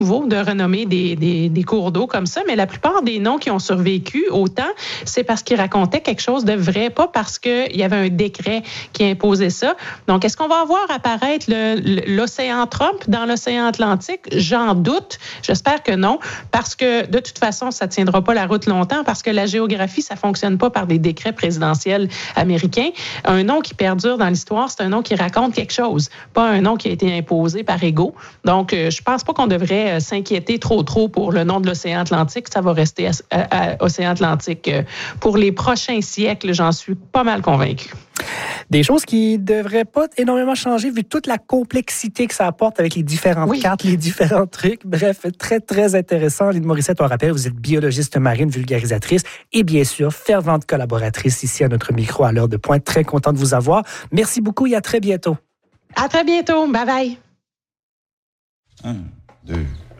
nouveau de renommer des cours d'eau comme ça, mais la plupart des noms qui ont survécu autant, c'est parce qu'ils racontaient quelque chose de vrai, pas parce qu'il y avait un décret qui imposait ça. Donc, est-ce qu'on va voir apparaître l'océan Trump dans l'océan Atlantique? J'en doute. J'espère que non, parce que de toute façon, ça ne tiendra pas la route longtemps, parce que la géographie, ça ne fonctionne pas par des décrets présidentiels américains. Un nom qui perdure dans l'histoire, c'est un nom qui raconte quelque chose, pas un nom qui a été imposé par ego. Donc, je pense pas qu'on devrait s'inquiéter trop pour le nom de l'océan Atlantique. Ça va rester à océan Atlantique pour les prochains siècles, j'en suis pas mal convaincue. Des choses qui ne devraient pas énormément changer vu toute la complexité que ça apporte avec les différentes cartes, les différents trucs. Bref, très, très intéressant. Lynn Morissette, on rappelle, vous êtes biologiste marine, vulgarisatrice et bien sûr, fervente collaboratrice ici à notre micro à l'heure de pointe. Très content de vous avoir. Merci beaucoup et à très bientôt. À très bientôt. Bye bye. 1, 2...